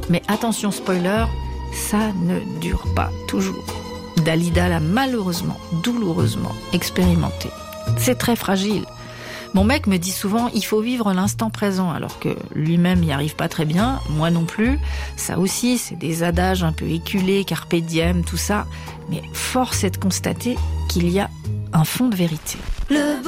Mais attention spoiler, ça ne dure pas toujours. Dalida l'a malheureusement, douloureusement expérimenté. C'est très fragile. Mon mec me dit souvent, il faut vivre l'instant présent, alors que lui-même n'y arrive pas très bien, moi non plus. Ça aussi, c'est des adages un peu éculés, carpe diem, tout ça. Mais force est de constater qu'il y a un fond de vérité.